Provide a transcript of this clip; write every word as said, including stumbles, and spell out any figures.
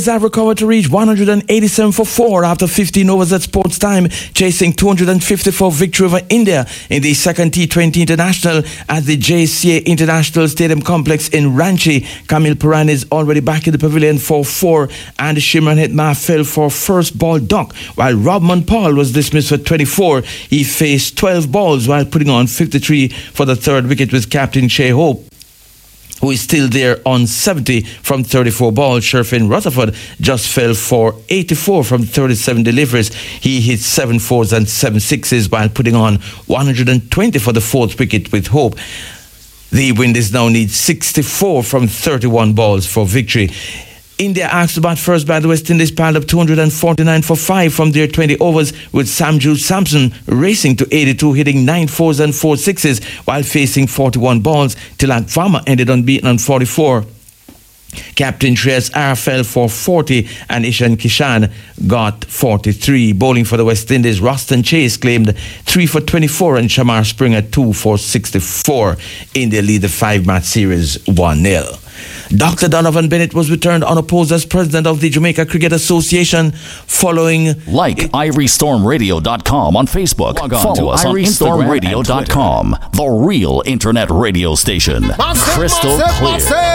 have recovered to reach one hundred eighty-seven for four after fifteen overs at sports time, chasing two hundred fifty-four victory over India in the second T twenty International at the J C A International Stadium Complex in Ranchi. Kamil Paran is already back in the pavilion for four, and Shimran Hetmar fell for first ball duck, while Robman Paul was dismissed for twenty-four. He faced twelve balls while putting on fifty-three for the third wicket with captain Shea Hope, who is still there on seventy from thirty-four balls. Sherfin Rutherford just fell for eighty-four from thirty-seven deliveries. He hit seven fours and seven sixes while putting on one hundred twenty for the fourth wicket with Hope. The Windies now need sixty-four from thirty-one balls for victory. India asked to bat first by the West Indies, piled up two hundred forty-nine for five from their twenty overs, with Samju Samson racing to eighty-two, hitting nine fours and four sixes while facing forty-one balls. Tilak Varma ended unbeaten on forty-four. Captain Shreyas Iyer fell for forty and Ishan Kishan got forty-three. Bowling for the West Indies, Roston Chase claimed three for twenty-four and Shamar Springer two for sixty-four. India lead the five-match series one nil. Doctor Donovan Bennett was returned unopposed as president of the Jamaica Cricket Association following... Like Ivory Storm Radio dot com on Facebook. Log on Follow us on Ivory Storm Radio dot com, the real internet radio station. Crystal clear.